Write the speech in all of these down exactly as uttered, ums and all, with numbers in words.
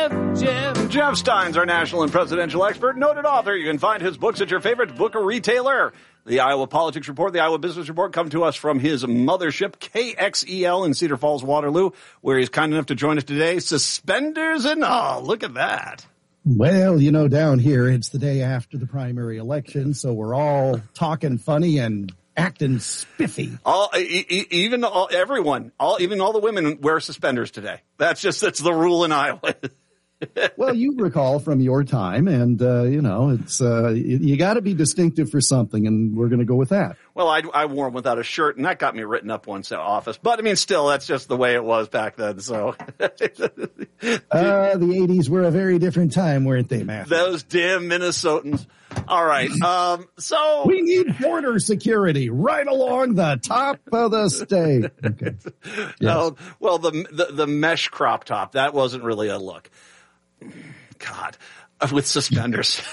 Jeff. Jeff Stein's our national and presidential expert, noted author. You can find his books at your favorite book retailer. The Iowa Politics Report, the Iowa Business Report come to us from his mothership, K X E L in Cedar Falls, Waterloo, where he's kind enough to join us today. Suspenders and all. Look at that. Well, you know, down here, it's the day after the primary election, so we're all talking funny and acting spiffy. All, e- even all, everyone, all, even all the women wear suspenders today. That's just, that's the rule in Iowa. Well, you recall from your time, and, uh, you know, it's, uh, you, you got to be distinctive for something, and we're going to go with that. Well, I, I wore them without a shirt, and that got me written up once in office. But, I mean, still, that's just the way it was back then, so. uh, the eighties were a very different time, weren't they, Matthew? Those damn Minnesotans. All right, um, so. We need border security right along the top of the state. Okay. Yes. No, well, the, the, the mesh crop top, that wasn't really a look. God, with suspenders.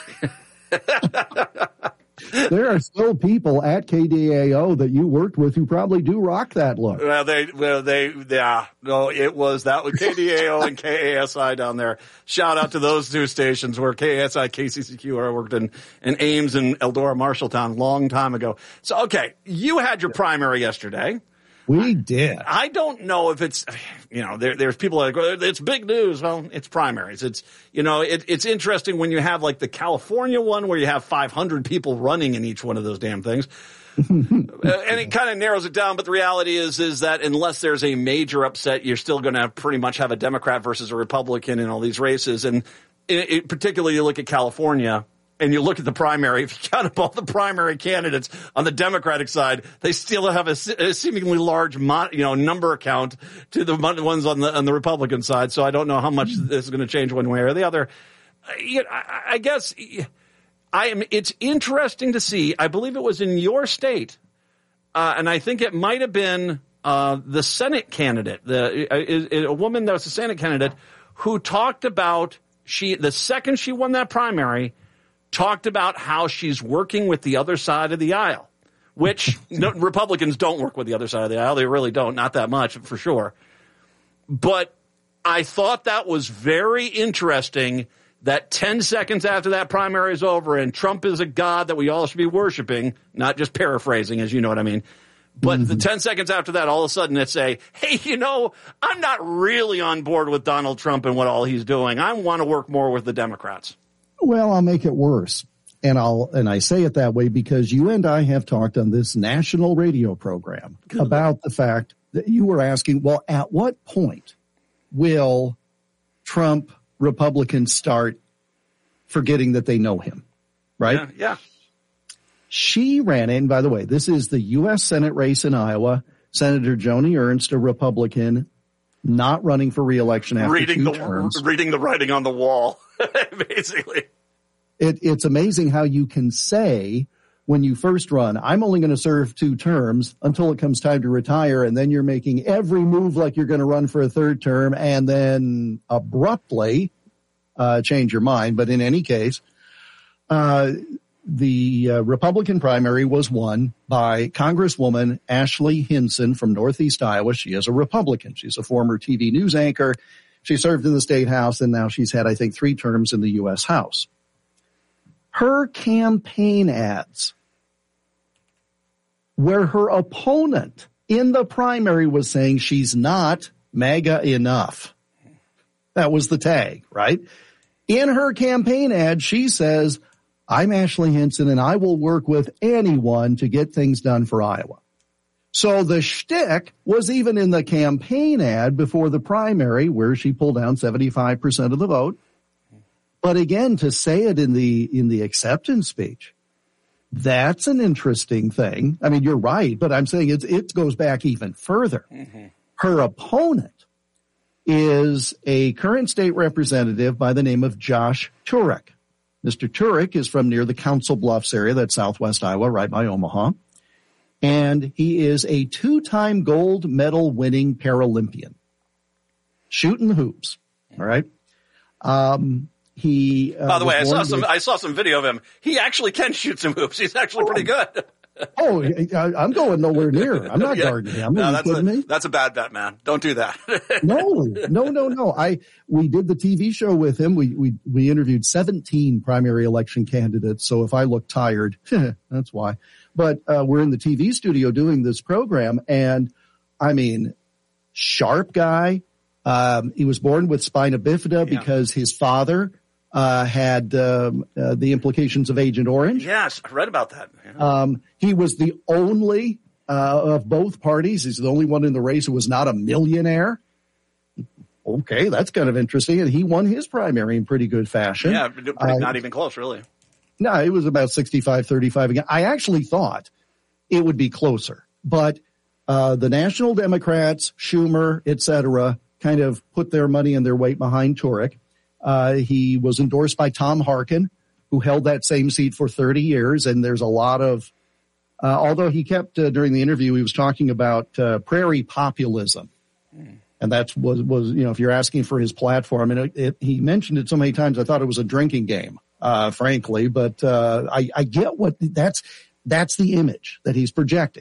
There are still people at K D A O that you worked with who probably do rock that look. Well, they, well, they, yeah, no, it was that with K D A O and K A S I down there. Shout out to those two stations where K A S I, K C C Q, I worked in, in Ames and Eldora, Marshalltown, long time ago. So, okay, you had your primary yesterday. We did. I don't know if it's, you know, there, there's people that go, it's big news. Well, it's primaries. It's, you know, it, it's interesting when you have like the California one where you have five hundred people running in each one of those damn things. uh, and it kind of narrows it down. But the reality is, is that unless there's a major upset, you're still going to pretty much have a Democrat versus a Republican in all these races. And it, it, particularly you look at California. And you look at the primary, if you count up all the primary candidates on the Democratic side, they still have a, a seemingly large, mon, you know, number count to the ones on the on the Republican side. So I don't know how much this is going to change one way or the other. You know, I, I guess I am. It's interesting to see. I believe it was in your state, uh, and I think it might have been uh, the Senate candidate, the uh, a woman that was a Senate candidate who talked about she the second she won that primary. Talked about how she's working with the other side of the aisle, which no, Republicans don't work with the other side of the aisle. They really don't, not that much for sure. But I thought that was very interesting that ten seconds after that primary is over and Trump is a god that we all should be worshiping, not just paraphrasing, as you know what I mean. But mm-hmm. the ten seconds after that, all of a sudden it's a, hey, you know, I'm not really on board with Donald Trump and what all he's doing. I want to work more with the Democrats. Well, I'll make it worse. And I'll, and I say it that way because you and I have talked on this national radio program Good. about the fact that you were asking, well, at what point will Trump Republicans start forgetting that they know him? Right? Yeah. yeah. She ran in, by the way, this is the U S Senate race in Iowa. Senator Joni Ernst, a Republican, not running for re-election after reading two the, terms. Reading the writing on the wall, basically. It, it's amazing how you can say when you first run, I'm only going to serve two terms until it comes time to retire, and then you're making every move like you're going to run for a third term, and then abruptly uh, change your mind. But in any case, uh, the uh, Republican primary was won by Congresswoman Ashley Hinson from Northeast Iowa. She is a Republican. She's a former T V news anchor. She served in the State House, and now she's had, I think, three terms in the U S House. Her campaign ads, where her opponent in the primary was saying she's not MAGA enough. That was the tag, right? In her campaign ad, she says, I'm Ashley Hinson, and I will work with anyone to get things done for Iowa. So the shtick was even in the campaign ad before the primary, where she pulled down seventy-five percent of the vote. But again, to say it in the in the acceptance speech, that's an interesting thing. I mean, you're right, but I'm saying it, it goes back even further. Mm-hmm. Her opponent is a current state representative by the name of Josh Turek. Mister Turek is from near the Council Bluffs area, that's southwest Iowa, right by Omaha. And he is a two-time gold medal winning Paralympian. Shooting hoops, all right? Um, he. Uh, By the way, I saw some. I saw some video of him. He actually can shoot some hoops. He's actually pretty good. Oh, I, I'm going nowhere near. I'm not yeah. guarding him. No, Are you that's kidding a, me? That's a bad bet, man. Don't do that. no, no, no, no. I we did the T V show with him. We we we interviewed seventeen primary election candidates. So if I look tired, that's why. But uh, we're in the T V studio doing this program, and I mean, sharp guy. Um, he was born with spina bifida yeah. because his father uh, had um, uh, the implications of Agent Orange. Yes, I read about that. Yeah. Um, he was the only uh, of both parties. He's the only one in the race who was not a millionaire. Okay, that's kind of interesting. And he won his primary in pretty good fashion. Yeah, pretty, uh, not even close, really. No, it was about sixty-five thirty-five again. I actually thought it would be closer, but uh, the National Democrats, Schumer, et cetera, kind of put their money and their weight behind Turek. Uh, he was endorsed by Tom Harkin, who held that same seat for thirty years. And there's a lot of, uh, although he kept, uh, during the interview, he was talking about uh, prairie populism. Mm. And that was, was, you know, if you're asking for his platform, and it, it, he mentioned it so many times, I thought it was a drinking game, uh, frankly. But uh, I, I get what that's, that's the image that he's projecting.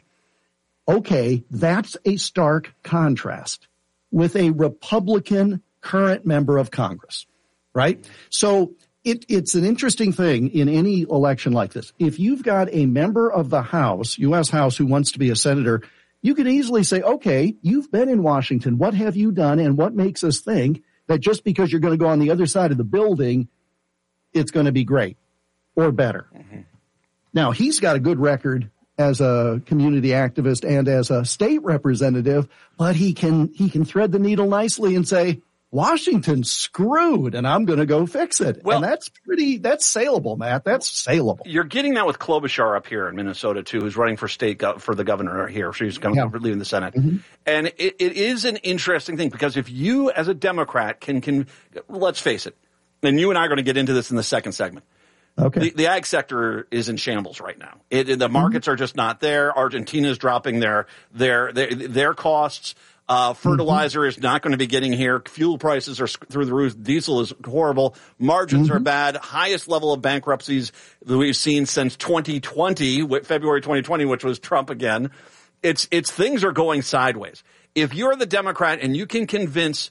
Okay, that's a stark contrast with a Republican current member of Congress, right? So it, it's an interesting thing in any election like this. If you've got a member of the House, U S House, who wants to be a senator, you can easily say, okay, you've been in Washington. What have you done? And what makes us think that just because you're going to go on the other side of the building, it's going to be great or better? Mm-hmm. Now, he's got a good record as a community activist and as a state representative, but he can, he can thread the needle nicely and say, Washington's screwed and I'm going to go fix it. Well, and that's pretty, that's saleable, Matt. That's saleable. You're getting that with Klobuchar up here in Minnesota too, who's running for state, go- for the governor here. She's going yeah. to leave in the Senate. Mm-hmm. And it, it is an interesting thing because if you as a Democrat can, can, let's face it, and you and I are going to get into this in the second segment. Okay. The, the ag sector is in shambles right now. It, the markets mm-hmm. are just not there. Argentina's dropping their, their, their, their costs. Uh, fertilizer mm-hmm. is not going to be getting here. Fuel prices are through the roof. Diesel is horrible. Margins mm-hmm. are bad. Highest level of bankruptcies that we've seen since twenty twenty, February twenty twenty, which was Trump again. It's, it's things are going sideways. If you're the Democrat and you can convince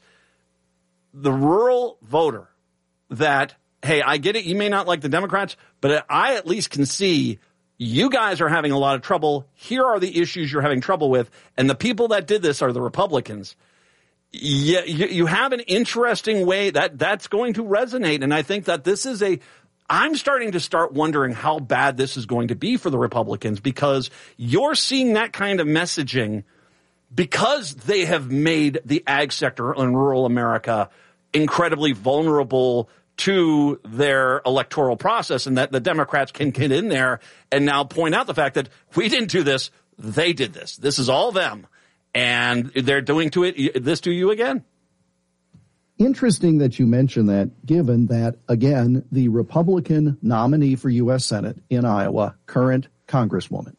the rural voter that, hey, I get it, you may not like the Democrats, but I at least can see you guys are having a lot of trouble. Here are the issues you're having trouble with. And the people that did this are the Republicans. Yeah, you, you have an interesting way that that's going to resonate. And I think that this is a, I'm starting to start wondering how bad this is going to be for the Republicans because you're seeing that kind of messaging because they have made the ag sector in rural America incredibly vulnerable to their electoral process, and that the Democrats can get in there and now point out the fact that we didn't do this, they did this. This is all them, and they're doing to it this to you again. Interesting that you mentioned that, given that, again, the Republican nominee for U S Senate in Iowa, current Congresswoman,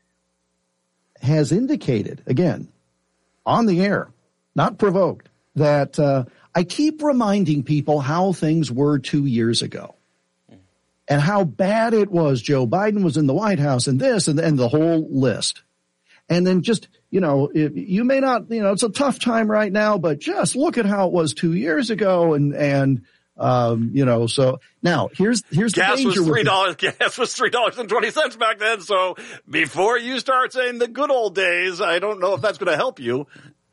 has indicated, again, on the air, not provoked, that uh, I keep reminding people how things were two years ago and how bad it was. Joe Biden was in the White House and this and, and the whole list. And then just, you know, it, you may not, you know, it's a tough time right now, but just look at how it was two years ago. And, and, um, you know, so now here's, here's gas the danger. Was three dollars, gas was three dollars and twenty cents back then. So before you start saying the good old days, I don't know if that's going to help you.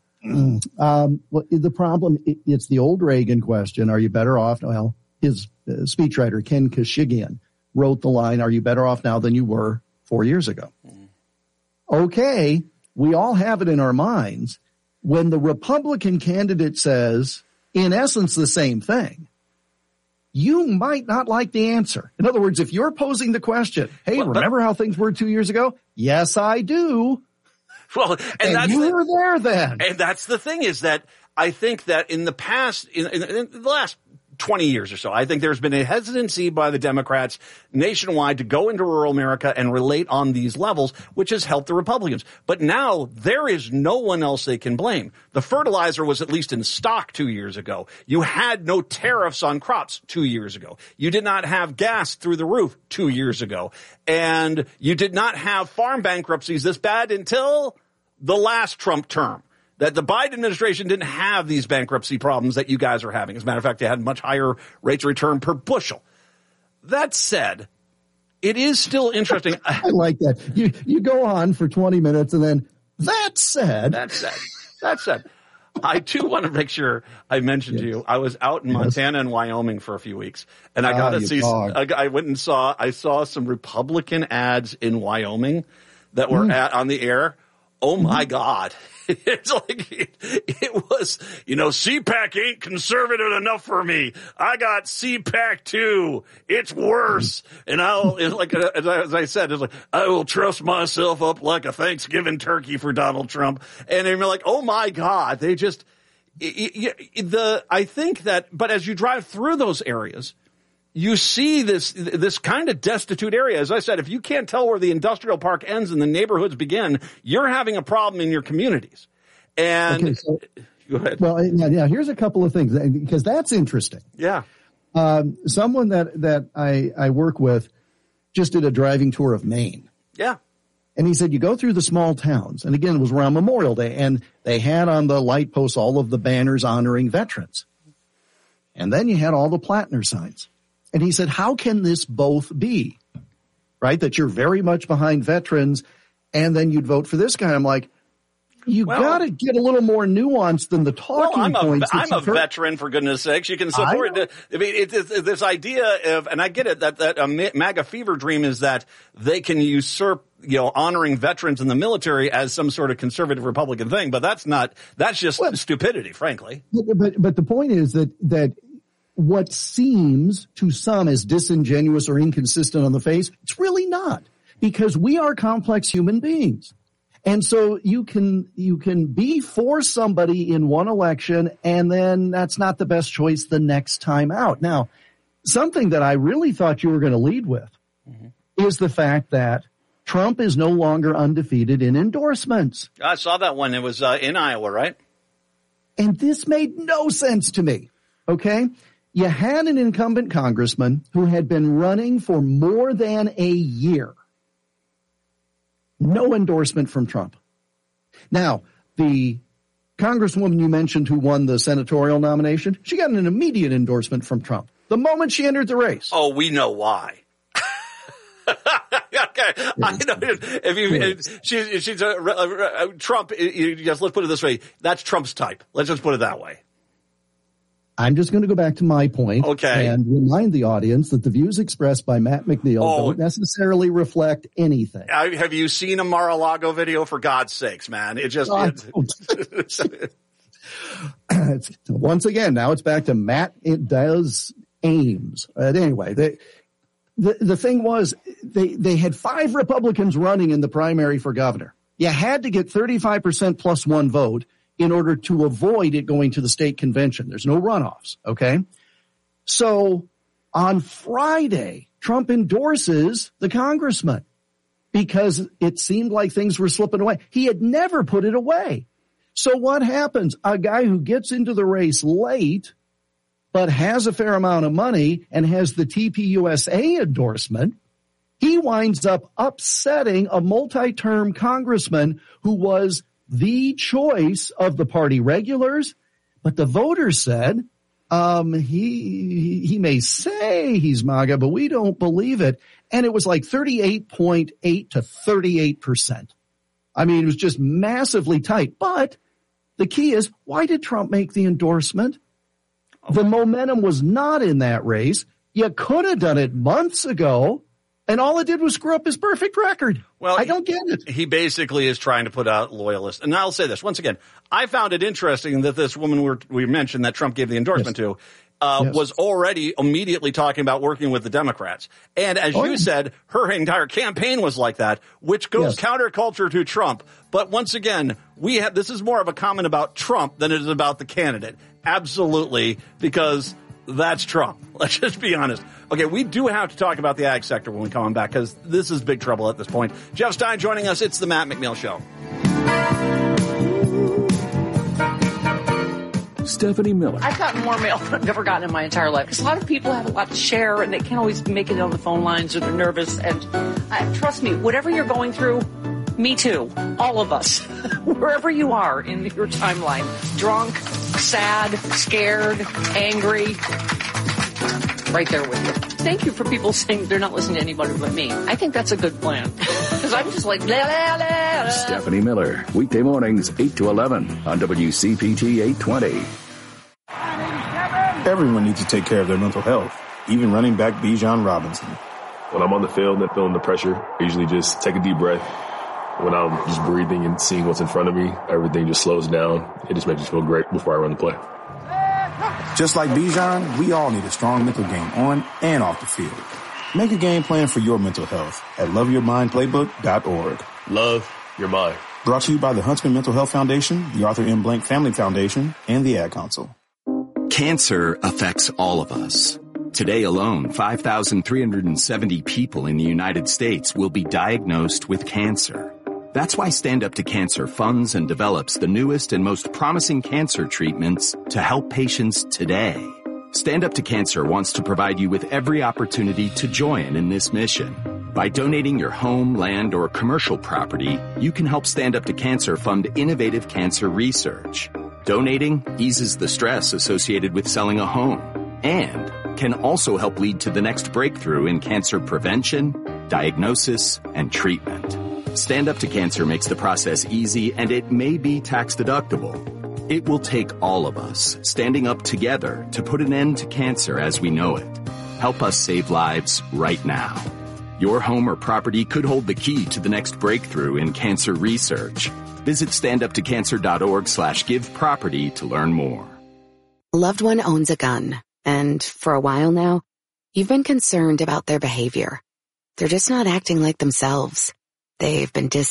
Um, well, the problem, it, it's the old Reagan question. Are you better off? Well, his uh, speechwriter, Ken Kashigian, wrote the line, are you better off now than you were four years ago? Mm. Okay. We all have it in our minds. When the Republican candidate says, in essence, the same thing, you might not like the answer. In other words, if you're posing the question, hey, well, remember that, how things were two years ago? Yes, I do. Well, and, and that's you the, were there then. And that's the thing is that I think that in the past, in, in, in the last twenty years or so. I think there's been a hesitancy by the Democrats nationwide to go into rural America and relate on these levels, which has helped the Republicans. But now there is no one else they can blame. The fertilizer was at least in stock two years ago. You had no tariffs on crops two years ago. You did not have gas through the roof two years ago. And you did not have farm bankruptcies this bad until the last Trump term. That the Biden administration didn't have these bankruptcy problems that you guys are having. As a matter of fact, they had much higher rates of return per bushel. That said, it is still interesting. I like that. You you go on for twenty minutes and then, that said. That said. That said. I, too, want to make sure I mentioned yes. to you, I was out in Montana yes. and Wyoming for a few weeks. And I got ah, to see, I, I went and saw, I saw some Republican ads in Wyoming that were mm. at, on the air. Oh, my God. It's like, it, it was, you know, C PAC ain't conservative enough for me. I got C PAC too. It's worse. And I'll, it's like, as I, as I said, it's like, I will truss myself up like a Thanksgiving turkey for Donald Trump. And they're like, oh my God, they just, it, it, the, I think that, but as you drive through those areas, you see this, this kind of destitute area. As I said, if you can't tell where the industrial park ends and the neighborhoods begin, you're having a problem in your communities. And okay, so, go ahead. Well, yeah, yeah, here's a couple of things because that's interesting. Yeah. Um, someone that, that I, I work with just did a driving tour of Maine. Yeah. And he said, you go through the small towns. And again, it was around Memorial Day and they had on the light posts all of the banners honoring veterans. And then you had all the Plattner signs. And he said, how can this both be, right? That you're very much behind veterans and then you'd vote for this guy. I'm like, you well, got to get a little more nuance than the talking well, I'm a, points. I'm a heard. veteran, for goodness sakes. You can support I, I mean, it, it, this idea of, and I get it, that, that a MAGA fever dream is that they can usurp, you know, honoring veterans in the military as some sort of conservative Republican thing. But that's not, that's just well, stupidity, frankly. But, but, but the point is that, that, what seems to some as disingenuous or inconsistent on the face, it's really not, because we are complex human beings. And so you can, you can be for somebody in one election and then that's not the best choice the next time out. Now, something that I really thought you were going to lead with mm-hmm. is the fact that Trump is no longer undefeated in endorsements. I saw that one. It was uh, in Iowa, right? And this made no sense to me. Okay. You had an incumbent congressman who had been running for more than a year. No endorsement from Trump. Now, the congresswoman you mentioned who won the senatorial nomination, she got an immediate endorsement from Trump the moment she entered the race. Oh, we know why. Okay, I know. If you, she's, she's a, a, a Trump. You just let's put it this way: that's Trump's type. Let's just put it that way. I'm just going to go back to my point okay. and remind the audience that the views expressed by Matt McNeil oh, don't necessarily reflect anything. I, have you seen a Mar-a-Lago video? For God's sakes, man! It just no, it, it's, once again now it's back to Matt. It does Ames. But anyway, they, the the thing was they they had five Republicans running in the primary for governor. You had to get thirty-five percent plus one vote in order to avoid it going to the state convention. There's no runoffs, okay? So on Friday, Trump endorses the congressman because it seemed like things were slipping away. He had never put it away. So what happens? A guy who gets into the race late but has a fair amount of money and has the T P U S A endorsement, he winds up upsetting a multi-term congressman who was the choice of the party regulars, but the voters said, um, he, he may say he's MAGA, but we don't believe it. And it was like thirty-eight point eight to thirty-eight percent. I mean, it was just massively tight, but the key is, why did Trump make the endorsement? The momentum was not in that race. You could have done it months ago. And all it did was screw up his perfect record. Well, I don't get it. He basically is trying to put out loyalists. And I'll say this once again. I found it interesting that this woman we, we mentioned that Trump gave the endorsement yes. to uh, yes. was already immediately talking about working with the Democrats. And as oh, you yeah. said, her entire campaign was like that, which goes yes. counterculture to Trump. But once again, we have this is more of a comment about Trump than it is about the candidate. Absolutely, because That's Trump. Let's just be honest. Okay, we do have to talk about the ag sector when we come back because this is big trouble at this point. Jeff Stein joining us. It's the Matt McNeil Show. Stephanie Miller. I've gotten more mail than I've ever gotten in my entire life. Because a lot of people have a lot to share and they can't always make it on the phone lines or they're nervous. And uh, trust me, whatever you're going through, me too. All of us. Wherever you are in your timeline. Drunk, sad, scared, angry. Right there with you. Thank you for people saying they're not listening to anybody but me. I think that's a good plan. Because I'm just like, blah, blah, blah, blah. Stephanie Miller, weekday mornings, eight to eleven on W C P T eight twenty. Everyone needs to take care of their mental health, even running back Bijan Robinson. When I'm on the field and feeling the pressure, I usually just take a deep breath. When I'm just breathing and seeing what's in front of me, everything just slows down. It just makes me feel great before I run the play. Just like Bijan, we all need a strong mental game on and off the field. Make a game plan for your mental health at love your mind playbook dot org. Love your mind. Brought to you by the Huntsman Mental Health Foundation, the Arthur M. Blank Family Foundation, and the Ad Council. Cancer affects all of us. Today alone, five thousand three hundred seventy people in the United States will be diagnosed with cancer. That's why Stand Up to Cancer funds and develops the newest and most promising cancer treatments to help patients today. Stand Up to Cancer wants to provide you with every opportunity to join in this mission. By donating your home, land, or commercial property, you can help Stand Up to Cancer fund innovative cancer research. Donating eases the stress associated with selling a home and can also help lead to the next breakthrough in cancer prevention, diagnosis, and treatment. Stand Up to Cancer makes the process easy and it may be tax deductible. It will take all of us standing up together to put an end to cancer as we know it. Help us save lives right now. Your home or property could hold the key to the next breakthrough in cancer research. Visit standuptocancer.org slash give property to learn more. Loved one owns a gun, and for a while now, you've been concerned about their behavior. They're just not acting like themselves. They've been dis-